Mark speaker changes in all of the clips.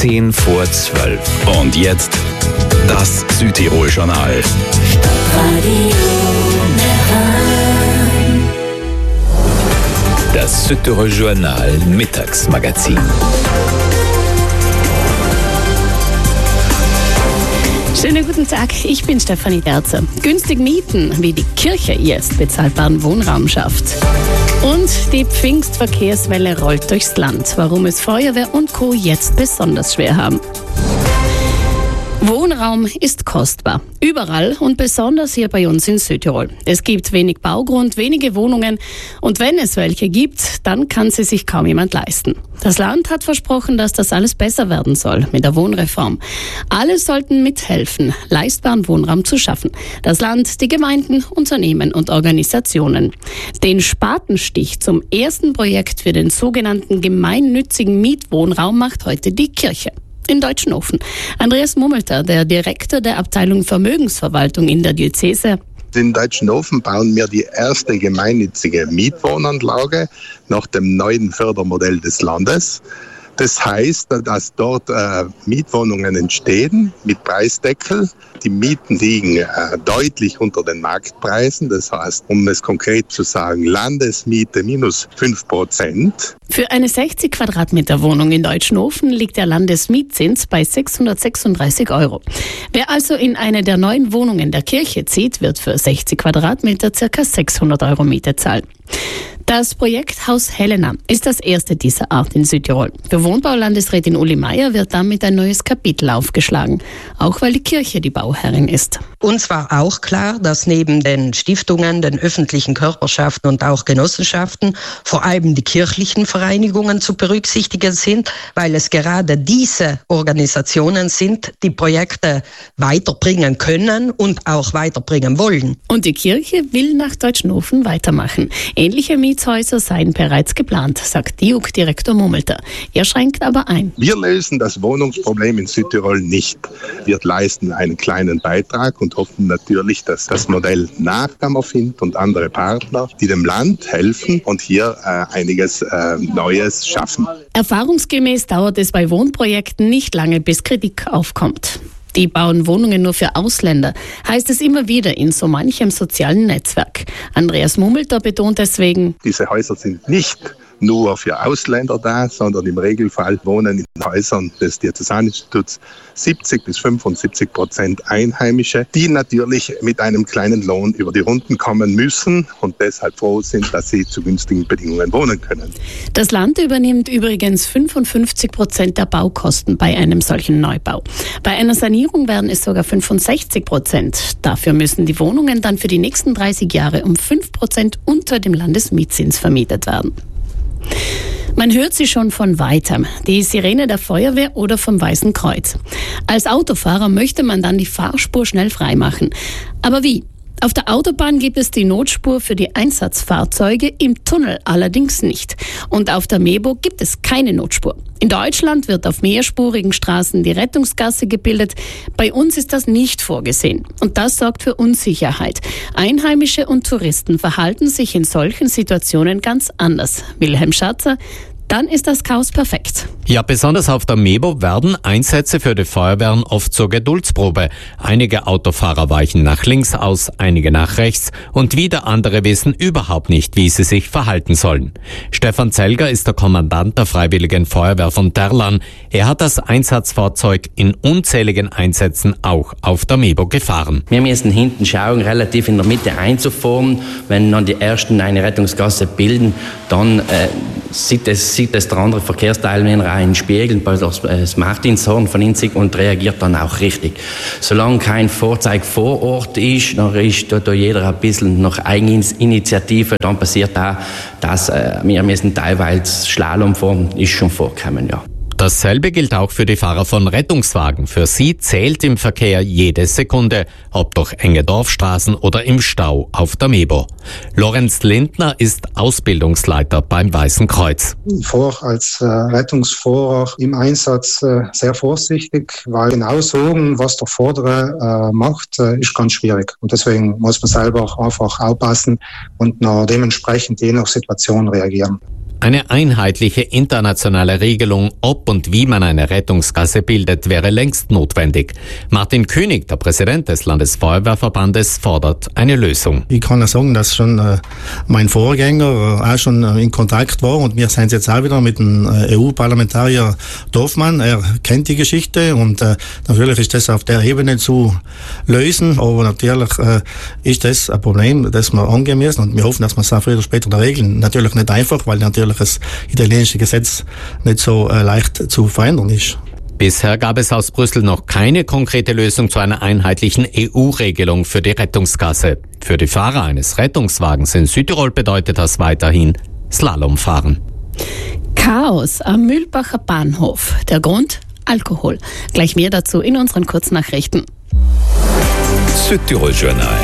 Speaker 1: 10:10.
Speaker 2: Und jetzt das Südtirol-Journal.
Speaker 1: Das Südtirol-Journal Mittagsmagazin.
Speaker 3: Schönen guten Tag, ich bin Stefanie Derzer. Günstig mieten, wie die Kirche jetzt bezahlbaren Wohnraum schafft. Und die Pfingstverkehrswelle rollt durchs Land, warum es Feuerwehr und Co. jetzt besonders schwer haben. Wohnraum ist kostbar. Überall und besonders hier bei uns in Südtirol. Es gibt wenig Baugrund, wenige Wohnungen und wenn es welche gibt, dann kann sie sich kaum jemand leisten. Das Land hat versprochen, dass das alles besser werden soll mit der Wohnreform. Alle sollten mithelfen, leistbaren Wohnraum zu schaffen. Das Land, die Gemeinden, Unternehmen und Organisationen. Den Spatenstich zum ersten Projekt für den sogenannten gemeinnützigen Mietwohnraum macht heute die Kirche. In Deutschenhofen. Andreas Mummelter, der Direktor der Abteilung Vermögensverwaltung in der Diözese.
Speaker 4: In Deutschenhofen bauen wir die erste gemeinnützige Mietwohnanlage nach dem neuen Fördermodell des Landes. Das heißt, dass dort Mietwohnungen entstehen mit Preisdeckel. Die Mieten liegen deutlich unter den Marktpreisen. Das heißt, um es konkret zu sagen, Landesmiete minus 5%.
Speaker 3: Für eine 60 Quadratmeter Wohnung in Deutschenhofen liegt der Landesmietzins bei 636 €. Wer also in eine der neuen Wohnungen der Kirche zieht, wird für 60 Quadratmeter ca. 600 € Miete zahlen. Das Projekt Haus Helena ist das erste dieser Art in Südtirol. Für Wohnbaulandesrätin Uli Meier wird damit ein neues Kapitel aufgeschlagen, auch weil die Kirche die Bauherrin ist.
Speaker 5: Uns war auch klar, dass neben den Stiftungen, den öffentlichen Körperschaften und auch Genossenschaften vor allem die kirchlichen Vereinigungen zu berücksichtigen sind, weil es gerade diese Organisationen sind, die Projekte weiterbringen können und auch weiterbringen wollen.
Speaker 3: Und die Kirche will nach Deutschenhofen weitermachen. Ähnliche Mietshäuser seien bereits geplant, sagt DIUG-Direktor Mummelter. Er schränkt aber ein.
Speaker 4: Wir lösen das Wohnungsproblem in Südtirol nicht. Wir leisten einen kleinen Beitrag und hoffen natürlich, dass das Modell Nachahmer findet und andere Partner, die dem Land helfen und hier einiges Neues schaffen.
Speaker 3: Erfahrungsgemäß dauert es bei Wohnprojekten nicht lange, bis Kritik aufkommt. Die bauen Wohnungen nur für Ausländer, heißt es immer wieder in so manchem sozialen Netzwerk. Andreas Mummelter betont deswegen:
Speaker 4: Diese Häuser sind nicht nur für Ausländer da, sondern im Regelfall wohnen in Häusern des Diözesaninstituts 70-75% Einheimische, die natürlich mit einem kleinen Lohn über die Runden kommen müssen und deshalb froh sind, dass sie zu günstigen Bedingungen wohnen können.
Speaker 3: Das Land übernimmt übrigens 55% der Baukosten bei einem solchen Neubau. Bei einer Sanierung wären es sogar 65%. Dafür müssen die Wohnungen dann für die nächsten 30 Jahre um 5% unter dem Landesmietzins vermietet werden. Man hört sie schon von weitem, die Sirene der Feuerwehr oder vom Weißen Kreuz. Als Autofahrer möchte man dann die Fahrspur schnell freimachen. Aber wie? Auf der Autobahn gibt es die Notspur für die Einsatzfahrzeuge, im Tunnel allerdings nicht. Und auf der Mebo gibt es keine Notspur. In Deutschland wird auf mehrspurigen Straßen die Rettungsgasse gebildet. Bei uns ist das nicht vorgesehen. Und das sorgt für Unsicherheit. Einheimische und Touristen verhalten sich in solchen Situationen ganz anders. Wilhelm Schatzer: Dann ist das Chaos perfekt.
Speaker 6: Ja, besonders auf der Mebo werden Einsätze für die Feuerwehren oft zur Geduldsprobe. Einige Autofahrer weichen nach links aus, einige nach rechts und wieder andere wissen überhaupt nicht, wie sie sich verhalten sollen. Stefan Zelger ist der Kommandant der Freiwilligen Feuerwehr von Terlan. Er hat das Einsatzfahrzeug in unzähligen Einsätzen auch auf der Mebo gefahren.
Speaker 7: Wir müssen hinten schauen, relativ in der Mitte einzufahren. Wenn dann die Ersten eine Rettungsgasse bilden, dann sieht es der andere Verkehrsteilnehmer einen Spiegel, das Martinshorn von sich und reagiert dann auch richtig. Solange kein Fahrzeug vor Ort ist, dann ist da jeder ein bisschen nach Eigeninitiative. Dann passiert auch, dass wir müssen teilweise Slalom fahren, ist schon vorgekommen, ja.
Speaker 6: Dasselbe gilt auch für die Fahrer von Rettungswagen. Für sie zählt im Verkehr jede Sekunde, ob durch enge Dorfstraßen oder im Stau auf der Mebo. Lorenz Lindner ist Ausbildungsleiter beim Weißen Kreuz.
Speaker 8: Ich war als Rettungsfahrer im Einsatz sehr vorsichtig, weil genau sagen, was der Vordere macht, ist ganz schwierig. Und deswegen muss man selber einfach aufpassen und dementsprechend je nach Situation reagieren.
Speaker 6: Eine einheitliche internationale Regelung, ob und wie man eine Rettungsgasse bildet, wäre längst notwendig. Martin König, der Präsident des Landesfeuerwehrverbandes, fordert eine Lösung.
Speaker 9: Ich kann ja sagen, dass schon mein Vorgänger auch schon in Kontakt war und wir sind jetzt auch wieder mit dem EU-Parlamentarier Dorfmann. Er kennt die Geschichte und natürlich ist das auf der Ebene zu lösen, aber natürlich ist das ein Problem, das wir angehen müssen und wir hoffen, dass wir es auch früher oder später regeln. Natürlich nicht einfach, weil natürlich das italienische Gesetz nicht so leicht zu verändern ist.
Speaker 6: Bisher gab es aus Brüssel noch keine konkrete Lösung zu einer einheitlichen EU-Regelung für die Rettungsgasse. Für die Fahrer eines Rettungswagens in Südtirol bedeutet das weiterhin Slalomfahren.
Speaker 3: Chaos am Mühlbacher Bahnhof. Der Grund? Alkohol. Gleich mehr dazu in unseren Kurznachrichten.
Speaker 1: Südtirol Journal.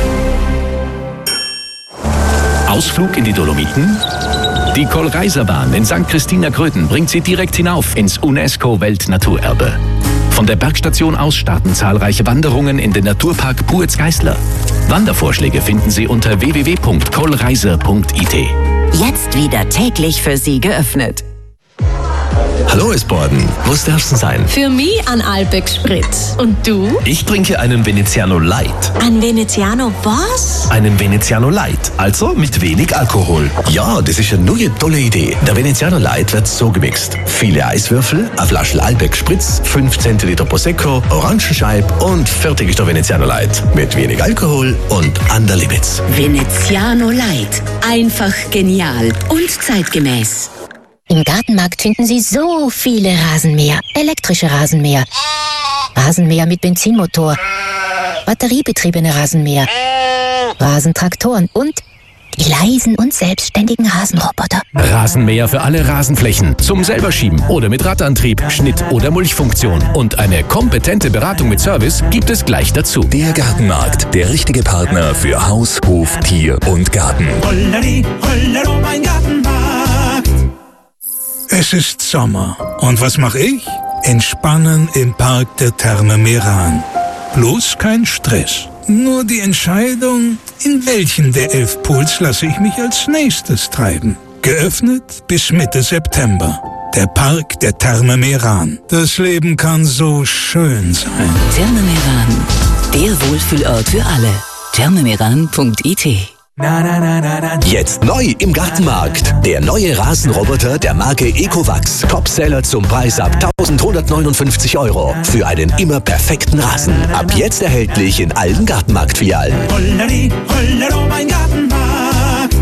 Speaker 2: Ausflug in die Dolomiten? Die Kohlreiserbahn in St. Christina Gröden bringt Sie direkt hinauf ins UNESCO-Weltnaturerbe. Von der Bergstation aus starten zahlreiche Wanderungen in den Naturpark Puetz-Geißler. Wandervorschläge finden Sie unter www.kohlreiser.it.
Speaker 10: Jetzt wieder täglich für Sie geöffnet.
Speaker 11: Hallo Esborden, was darf's denn sein?
Speaker 12: Für mich ein Albeck Spritz. Und du?
Speaker 11: Ich trinke einen Veneziano Light.
Speaker 10: Ein Veneziano was?
Speaker 11: Einen Veneziano Light, also mit wenig Alkohol. Ja, das ist eine neue tolle Idee. Der Veneziano Light wird so gemixt. Viele Eiswürfel, eine Flasche Albeck Spritz, 5 Zentiliter Prosecco, Orangenscheib und fertig ist der Veneziano Light. Mit wenig Alkohol und an der Limits.
Speaker 10: Veneziano Light. Einfach genial und zeitgemäß.
Speaker 13: Im Gartenmarkt finden Sie so viele Rasenmäher, elektrische Rasenmäher, Rasenmäher mit Benzinmotor, batteriebetriebene Rasenmäher, Rasentraktoren und die leisen und selbstständigen Rasenroboter.
Speaker 2: Rasenmäher für alle Rasenflächen, zum selberschieben oder mit Radantrieb, Schnitt- oder Mulchfunktion. Und eine kompetente Beratung mit Service gibt es gleich dazu.
Speaker 14: Der Gartenmarkt, der richtige Partner für Haus, Hof, Tier und Garten.
Speaker 15: Holleri, Hollero, mein Gartenmarkt. Es ist Sommer. Und was mache ich? Entspannen im Park der Therme Meran. Bloß kein Stress. Nur die Entscheidung, in welchen der 11 Pools lasse ich mich als nächstes treiben. Geöffnet bis Mitte September. Der Park der Therme Meran. Das Leben kann so schön sein.
Speaker 10: Therme Meran. Der Wohlfühlort für alle. thermemeran.it.
Speaker 11: Jetzt neu im Gartenmarkt. Der neue Rasenroboter der Marke Ecovacs. Topseller zum Preis ab 1.159 € für einen immer perfekten Rasen. Ab jetzt erhältlich in allen Gartenmarktfilialen.
Speaker 15: Holleri, Hollero, mein Gartenmarkt.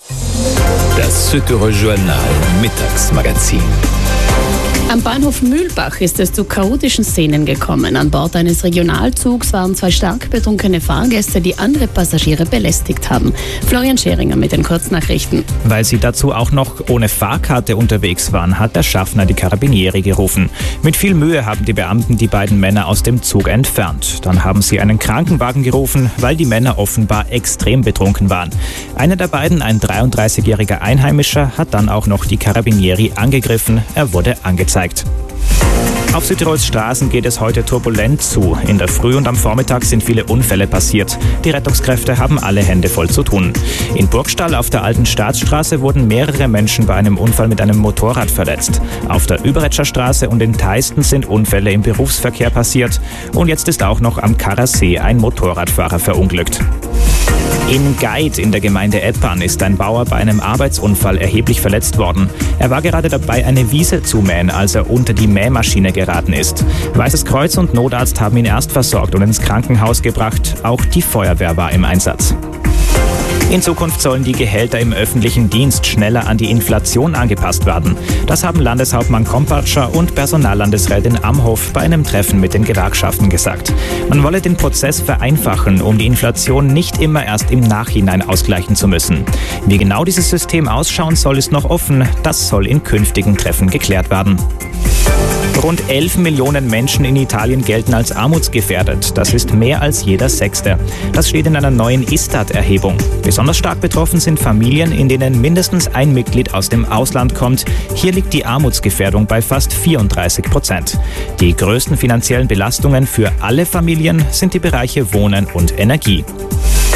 Speaker 1: Das Südtirol Journal Mittagsmagazin.
Speaker 3: Am Bahnhof Mühlbach ist es zu chaotischen Szenen gekommen. An Bord eines Regionalzugs waren 2 stark betrunkene Fahrgäste, die andere Passagiere belästigt haben. Florian Scheringer mit den Kurznachrichten.
Speaker 16: Weil sie dazu auch noch ohne Fahrkarte unterwegs waren, hat der Schaffner die Carabinieri gerufen. Mit viel Mühe haben die Beamten die beiden Männer aus dem Zug entfernt. Dann haben sie einen Krankenwagen gerufen, weil die Männer offenbar extrem betrunken waren. Einer der beiden, ein 33-jähriger Einheimischer, hat dann auch noch die Carabinieri angegriffen. Er wurde angezeigt. Auf Südtirols Straßen geht es heute turbulent zu. In der Früh und am Vormittag sind viele Unfälle passiert. Die Rettungskräfte haben alle Hände voll zu tun. In Burgstall auf der Alten Staatsstraße wurden mehrere Menschen bei einem Unfall mit einem Motorrad verletzt. Auf der Überetscher Straße und in Theisten sind Unfälle im Berufsverkehr passiert. Und jetzt ist auch noch am Karasee ein Motorradfahrer verunglückt. In Gaid in der Gemeinde Eppan ist ein Bauer bei einem Arbeitsunfall erheblich verletzt worden. Er war gerade dabei, eine Wiese zu mähen, als er unter die Mähmaschine geraten ist. Weißes Kreuz und Notarzt haben ihn erst versorgt und ins Krankenhaus gebracht. Auch die Feuerwehr war im Einsatz. In Zukunft sollen die Gehälter im öffentlichen Dienst schneller an die Inflation angepasst werden. Das haben Landeshauptmann Kompatscher und Personallandesrätin Amhoff bei einem Treffen mit den Gewerkschaften gesagt. Man wolle den Prozess vereinfachen, um die Inflation nicht immer erst im Nachhinein ausgleichen zu müssen. Wie genau dieses System ausschauen soll, ist noch offen. Das soll in künftigen Treffen geklärt werden. Rund 11 Millionen Menschen in Italien gelten als armutsgefährdet. Das ist mehr als jeder 6. Das steht in einer neuen Istat-Erhebung. Besonders stark betroffen sind Familien, in denen mindestens ein Mitglied aus dem Ausland kommt. Hier liegt die Armutsgefährdung bei fast 34%. Die größten finanziellen Belastungen für alle Familien sind die Bereiche Wohnen und Energie.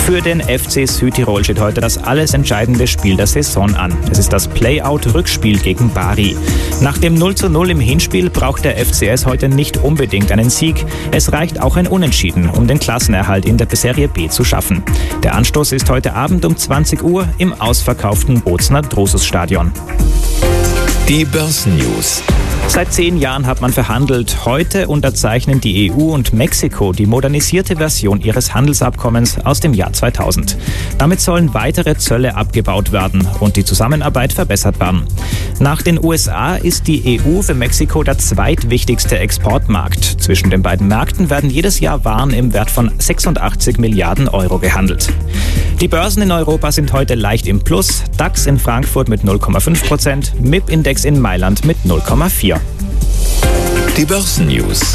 Speaker 16: Für den FC Südtirol steht heute das alles entscheidende Spiel der Saison an. Es ist das Play-Out-Rückspiel gegen Bari. Nach dem 0:0 im Hinspiel braucht der FCS heute nicht unbedingt einen Sieg. Es reicht auch ein Unentschieden, um den Klassenerhalt in der Serie B zu schaffen. Der Anstoß ist heute Abend um 20 Uhr im ausverkauften Bozner Drusus-Stadion.
Speaker 1: Die Börsennews.
Speaker 16: Seit 10 Jahren hat man verhandelt. Heute unterzeichnen die EU und Mexiko die modernisierte Version ihres Handelsabkommens aus dem Jahr 2000. Damit sollen weitere Zölle abgebaut werden und die Zusammenarbeit verbessert werden. Nach den USA ist die EU für Mexiko der zweitwichtigste Exportmarkt. Zwischen den beiden Märkten werden jedes Jahr Waren im Wert von 86 Milliarden Euro gehandelt. Die Börsen in Europa sind heute leicht im Plus. DAX in Frankfurt mit 0,5%, MIP-Index in Mailand mit 0,4%.
Speaker 1: Die Börsennews.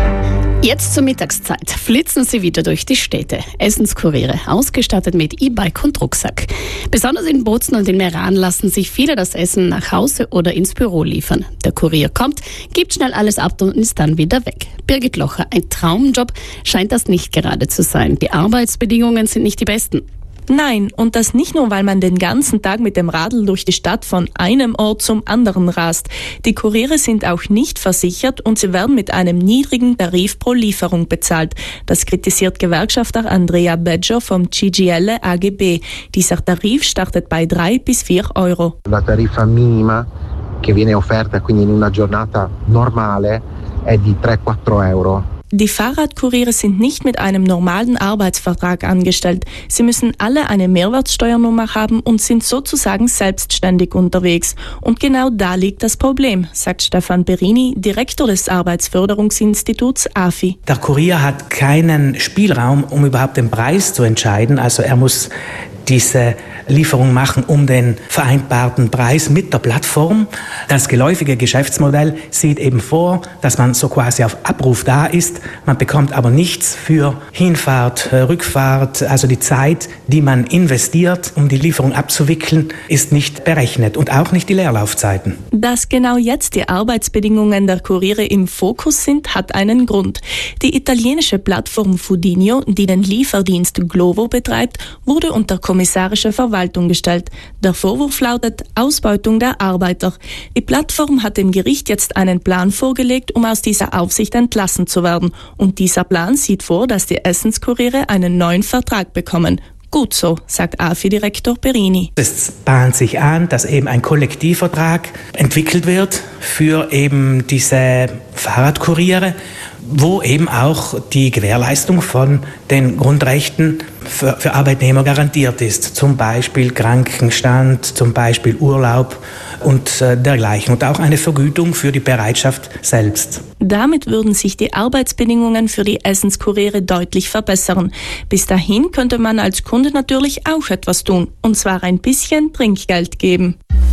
Speaker 3: Jetzt zur Mittagszeit flitzen sie wieder durch die Städte. Essenskuriere, ausgestattet mit E-Bike und Rucksack. Besonders in Bozen und in Meran lassen sich viele das Essen nach Hause oder ins Büro liefern. Der Kurier kommt, gibt schnell alles ab und ist dann wieder weg. Birgit Locher, ein Traumjob scheint das nicht gerade zu sein. Die Arbeitsbedingungen sind nicht die besten.
Speaker 12: Nein, und das nicht nur, weil man den ganzen Tag mit dem Radl durch die Stadt von einem Ort zum anderen rast. Die Kuriere sind auch nicht versichert und sie werden mit einem niedrigen Tarif pro Lieferung bezahlt. Das kritisiert Gewerkschafter Andrea Beggio vom CGIL AGB. Dieser Tarif startet bei 3 bis 4 Euro.
Speaker 17: La tariffa minima che viene offerta quindi in una giornata normale è di 3-4 Euro.
Speaker 12: Die Fahrradkuriere sind nicht mit einem normalen Arbeitsvertrag angestellt. Sie müssen alle eine Mehrwertsteuernummer haben und sind sozusagen selbstständig unterwegs. Und genau da liegt das Problem, sagt Stefan Perini, Direktor des Arbeitsförderungsinstituts AFI.
Speaker 18: Der Kurier hat keinen Spielraum, um überhaupt den Preis zu entscheiden. Also er muss diese Lieferung machen um den vereinbarten Preis mit der Plattform. Das geläufige Geschäftsmodell sieht eben vor, dass man so quasi auf Abruf da ist. Man bekommt aber nichts für Hinfahrt, Rückfahrt. Also die Zeit, die man investiert, um die Lieferung abzuwickeln, ist nicht berechnet und auch nicht die Leerlaufzeiten.
Speaker 12: Dass genau jetzt die Arbeitsbedingungen der Kuriere im Fokus sind, hat einen Grund. Die italienische Plattform Foodinio, die den Lieferdienst Glovo betreibt, wurde unter kommissarische Verwaltung gestellt. Der Vorwurf lautet Ausbeutung der Arbeiter. Die Plattform hat dem Gericht jetzt einen Plan vorgelegt, um aus dieser Aufsicht entlassen zu werden. Und dieser Plan sieht vor, dass die Essenskuriere einen neuen Vertrag bekommen. Gut so, sagt AFI-Direktor Perini.
Speaker 18: Es bahnt sich an, dass eben ein Kollektivvertrag entwickelt wird für eben diese Fahrradkuriere, wo eben auch die Gewährleistung von den Grundrechten für Arbeitnehmer garantiert ist. Zum Beispiel Krankenstand, zum Beispiel Urlaub und dergleichen. Und auch eine Vergütung für die Bereitschaft selbst.
Speaker 12: Damit würden sich die Arbeitsbedingungen für die Essenskuriere deutlich verbessern. Bis dahin könnte man als Kunde natürlich auch etwas tun. Und zwar ein bisschen Trinkgeld geben.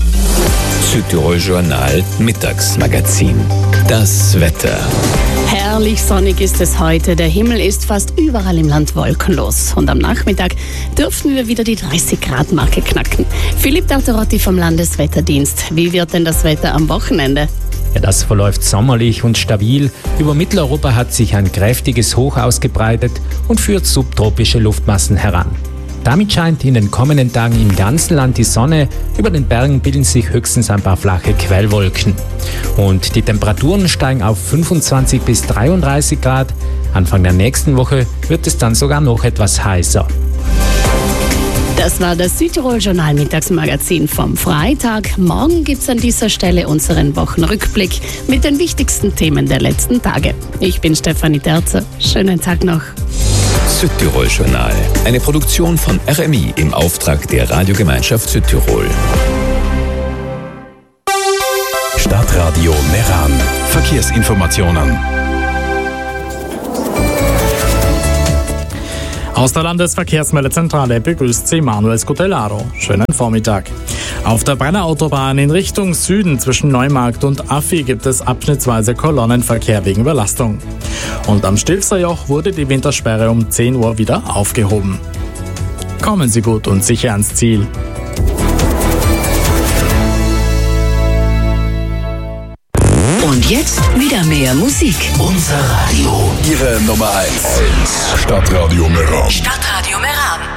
Speaker 1: Südtirol Journal Mittagsmagazin. Das Wetter.
Speaker 3: Herrlich sonnig ist es heute. Der Himmel ist fast überall im Land wolkenlos. Und am Nachmittag dürften wir wieder die 30-Grad-Marke knacken. Philipp Dauterotti vom Landeswetterdienst. Wie wird denn das Wetter am Wochenende?
Speaker 19: Ja, das verläuft sommerlich und stabil. Über Mitteleuropa hat sich ein kräftiges Hoch ausgebreitet und führt subtropische Luftmassen heran. Damit scheint in den kommenden Tagen im ganzen Land die Sonne. Über den Bergen bilden sich höchstens ein paar flache Quellwolken. Und die Temperaturen steigen auf 25 bis 33 Grad. Anfang der nächsten Woche wird es dann sogar noch etwas heißer.
Speaker 3: Das war das Südtirol Journal Mittagsmagazin vom Freitag. Morgen gibt es an dieser Stelle unseren Wochenrückblick mit den wichtigsten Themen der letzten Tage. Ich bin Stefanie Terzer. Schönen Tag noch.
Speaker 1: Südtirol Journal, eine Produktion von RMI im Auftrag der Radiogemeinschaft Südtirol.
Speaker 14: Stadtradio Meran. Verkehrsinformationen.
Speaker 20: Aus der Landesverkehrsmeldezentrale begrüßt Sie Manuel Scutellaro. Schönen Vormittag. Auf der Brennerautobahn in Richtung Süden zwischen Neumarkt und Affi gibt es abschnittsweise Kolonnenverkehr wegen Überlastung. Und am Stilfserjoch wurde die Wintersperre um 10 Uhr wieder aufgehoben. Kommen Sie gut und sicher ans Ziel.
Speaker 10: Und jetzt wieder mehr Musik.
Speaker 14: Unser Radio. Ihre Nummer 1. Stadtradio Meran.
Speaker 10: Stadtradio Meran.